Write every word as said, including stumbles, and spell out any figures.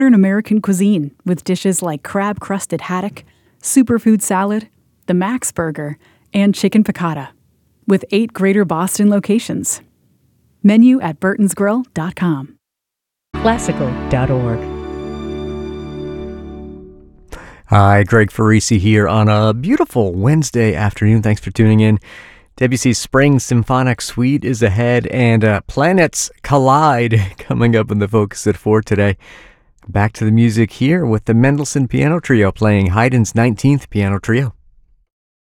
modern American cuisine with dishes like crab-crusted haddock, superfood salad, the Max Burger, and chicken piccata, with eight Greater Boston locations. Menu at burtons grill dot com. Classical dot org. Hi, Greg Farisi here on a beautiful Wednesday afternoon. Thanks for tuning in. Debussy's Spring Symphonic Suite is ahead, and uh, Planets Collide coming up in the focus at four today. Back to the music here with the Mendelssohn Piano Trio playing Haydn's nineteenth Piano Trio.